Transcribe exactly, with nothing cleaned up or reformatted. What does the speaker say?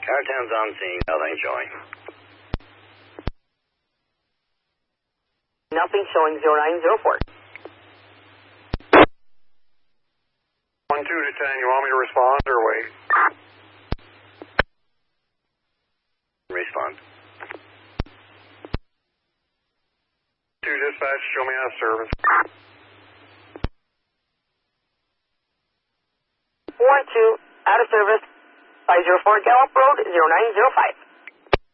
Car ten's on scene. Nothing showing. Nothing showing. Zero nine zero four. One two to ten. You want me to respond or wait? Respond. Two dispatch. Show me out of service. One two out of service. Five zero four Gallup Road. Zero nine zero five.